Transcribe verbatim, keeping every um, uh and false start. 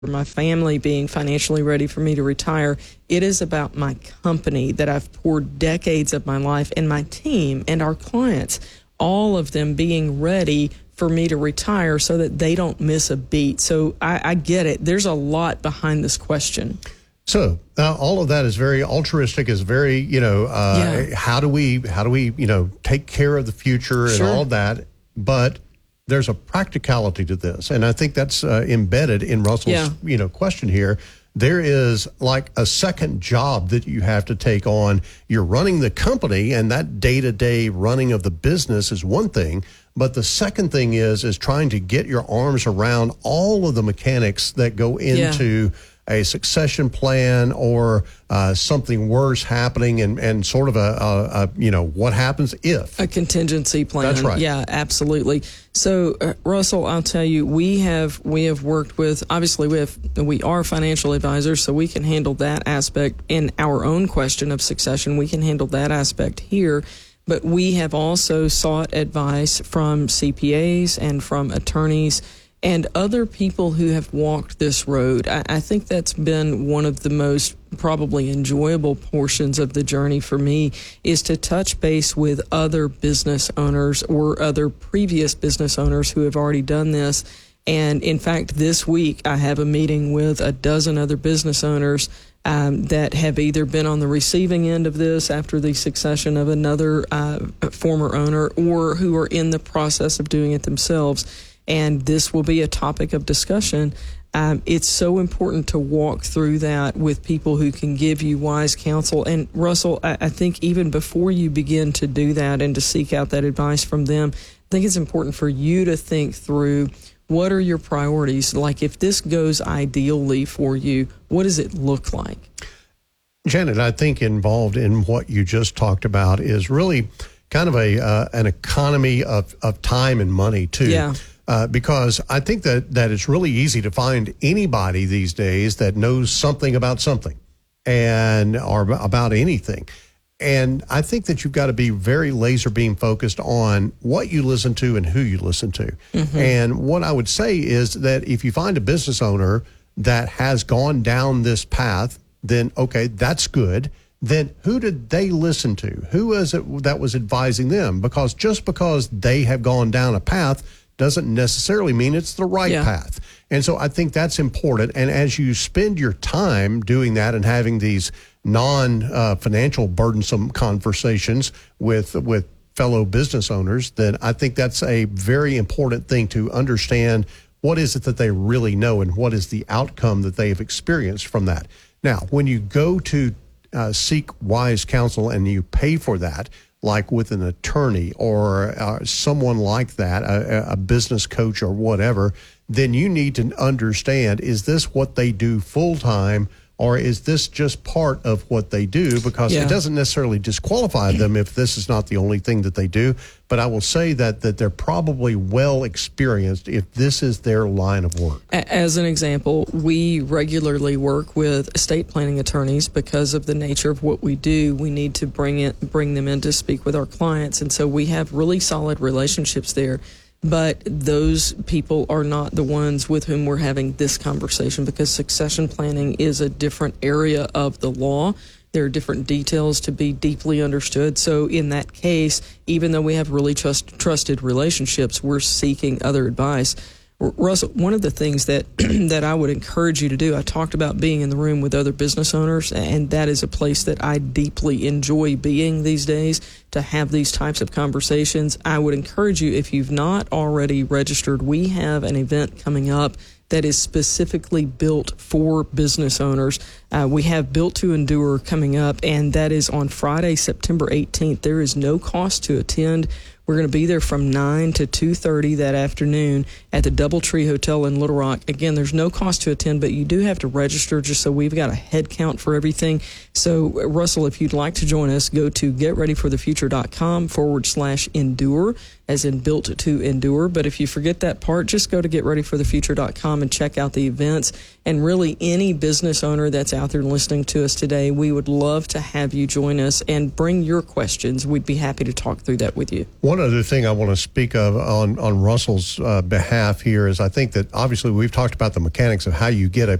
my family being financially ready for me to retire. It is about my company that I've poured decades of my life, and my team and our clients, all of them being ready for me to retire so that they don't miss a beat. So I, I get it. There's a lot behind this question. So uh, all of that is very altruistic, is very, you know, uh, yeah. how do we, how do we, you know, take care of the future and sure. all of that. But there's a practicality to this. And I think that's uh, embedded in Russell's, yeah. you know, question here. There is like a second job that you have to take on. You're running the company, and that day-to-day running of the business is one thing. But the second thing is, is trying to get your arms around all of the mechanics that go into yeah. a succession plan or uh, something worse happening, and, and sort of a, a, a, you know, what happens if. A contingency plan. That's right. Yeah, absolutely. So, uh, Russell, I'll tell you, we have we have worked with, obviously we have, we are financial advisors, so we can handle that aspect in our own question of succession. We can handle that aspect here. But we have also sought advice from C P As and from attorneys and other people who have walked this road. I, I think that's been one of the most probably enjoyable portions of the journey for me, is to touch base with other business owners or other previous business owners who have already done this. And in fact, this week I have a meeting with a dozen other business owners um, that have either been on the receiving end of this after the succession of another uh, former owner, or who are in the process of doing it themselves. And this will be a topic of discussion. Um, it's so important to walk through that with people who can give you wise counsel. And Russell, I, I think even before you begin to do that and to seek out that advice from them, I think it's important for you to think through, what are your priorities? Like, if this goes ideally for you, what does it look like? Janet, I think involved in what you just talked about is really kind of a uh, an economy of, of time and money, too. Yeah. Uh, because I think that, that it's really easy to find anybody these days that knows something about something and or about anything. And I think that you've got to be very laser beam focused on what you listen to and who you listen to. Mm-hmm. And what I would say is that if you find a business owner that has gone down this path, then, okay, that's good. Then who did they listen to? Who was it that was advising them? Because just because they have gone down a path doesn't necessarily mean it's the right yeah. path. And so I think that's important. And as you spend your time doing that and having these non-financial uh, burdensome conversations with with fellow business owners, then I think that's a very important thing to understand. What is it that they really know, and what is the outcome that they have experienced from that? Now, when you go to uh, seek wise counsel and you pay for that, like with an attorney or uh, someone like that, a, a business coach or whatever, then you need to understand, is this what they do full time, or is this just part of what they do? Because yeah. it doesn't necessarily disqualify them if this is not the only thing that they do. But I will say that that they're probably well experienced if this is their line of work. As an example, we regularly work with estate planning attorneys because of the nature of what we do. We need to bring it, bring them in to speak with our clients. And so we have really solid relationships there. But those people are not the ones with whom we're having this conversation, because succession planning is a different area of the law. There are different details to be deeply understood. So in that case, even though we have really trust, trusted relationships, we're seeking other advice. Russell, one of the things that that I would encourage you to do, I talked about being in the room with other business owners, and that is a place that I deeply enjoy being these days, to have these types of conversations. I would encourage you, if you've not already registered, we have an event coming up that is specifically built for business owners. Uh, we have Built to Endure coming up, and that is on Friday, September eighteenth. There is no cost to attend. We're going to be there from nine to two thirty that afternoon at the Doubletree Hotel in Little Rock. Again, there's no cost to attend, but you do have to register, just so we've got a head count for everything. So, Russell, if you'd like to join us, go to getreadyforthefuture.com forward slash endure, as in built to endure. But if you forget that part, just go to getreadyforthefuture dot com and check out the events. And really, any business owner that's out there listening to us today, we would love to have you join us and bring your questions. We'd be happy to talk through that with you. One other thing I want to speak of on, on Russell's uh, behalf here is I think that obviously we've talked about the mechanics of how you get a